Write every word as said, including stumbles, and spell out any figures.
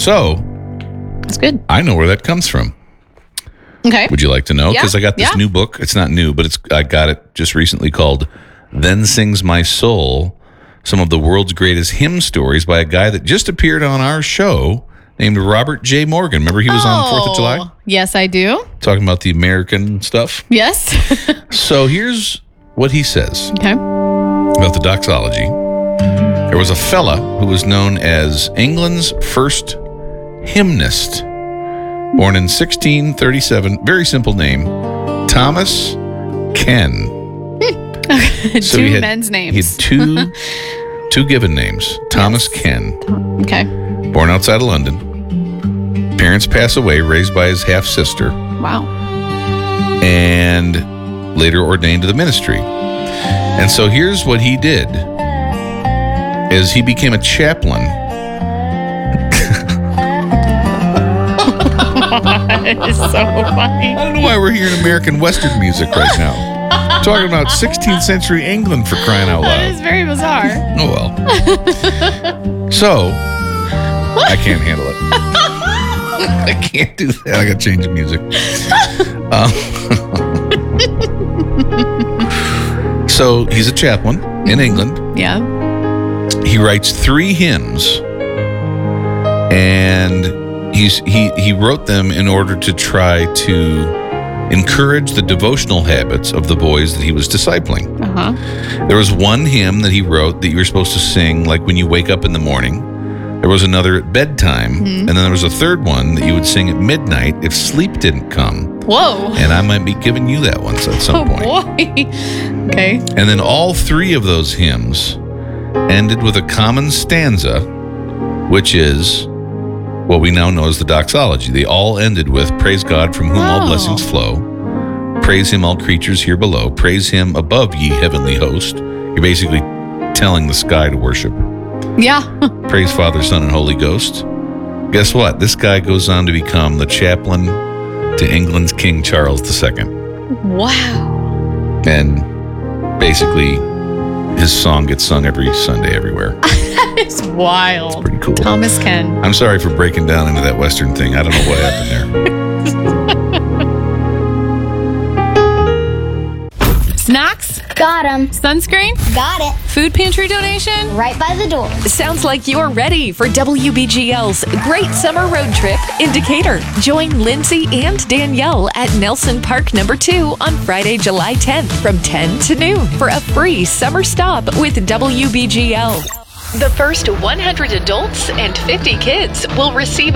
So, That's good. I know where that comes from. Okay. Would you like to know? Yeah, Because I got this yeah. new book. It's not new, but it's I got it just recently called Then Sings My Soul, Some of the World's Greatest Hymn Stories by a guy that just appeared on our show named Robert J. Morgan. Remember he was on fourth of July? Yes, I do. Talking about the American stuff. Yes. So here's what he says Okay. about the doxology. There was a fella who was known as England's first hymnist, born in sixteen thirty-seven. Very simple name, Thomas Ken. So Two he had- men's He names. had two two given names, Thomas Ken, Okay. born outside of London. Parents pass away, raised by his half sister, Wow. and later ordained to the ministry. And so here's what he did: is he became a chaplain. It's so funny. I don't know why we're hearing American Western music right now. Talking about sixteenth century England, for crying out That loud. is very bizarre. Oh well. So I can't handle it. I can't do that. I gotta change the music. Um, so he's a chaplain in England. Yeah. He writes three hymns, and he's he he wrote them in order to try to encourage the devotional habits of the boys that he was discipling. Uh-huh. There was one hymn that he wrote that you were supposed to sing like when you wake up in the morning. There was another at bedtime, Mm-hmm. and then there was a third one that you would sing at midnight if sleep didn't come. Whoa. And I might be giving you that once at some Oh, point. boy. Okay. And then all three of those hymns ended with a common stanza, which is what we now know as the doxology. They all ended with, praise God from whom all Oh. blessings flow. Praise him, all creatures here below. Praise him above, ye heavenly host. You're basically telling the sky to worship. Yeah. Praise Father, Son, and Holy Ghost. Guess what? This guy goes on to become the chaplain to England's King Charles the Second. Wow. And basically, his song gets sung every Sunday everywhere. It's wild. Pretty cool. Thomas Ken. I'm sorry for breaking down into that Western thing. I don't know what happened there. Snacks? Got 'em. Sunscreen? Got it. Food pantry donation? Right by the door. Sounds like you're ready for W B G L's Great Summer Road Trip in Decatur. Join Lindsay and Danielle at Nelson Park Number two on Friday, July tenth from ten to noon for a free summer stop with W B G L. The first one hundred adults and fifty kids will receive